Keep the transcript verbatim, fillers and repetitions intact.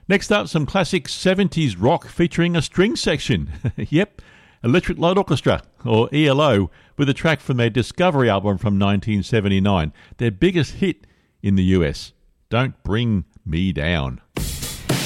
Next up, some classic seventies rock featuring a string section. Yep, Electric Light Orchestra, or E L O, with a track from their Discovery album from nineteen seventy-nine, their biggest hit in the U S. Don't Bring Me Down.